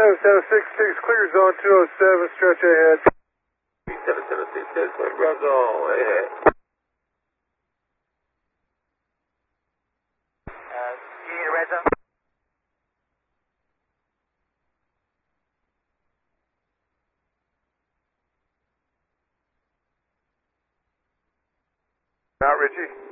7766, clear zone 207, stretch ahead. 7766, clear zone ahead. Do you need a red zone? Out, Richie.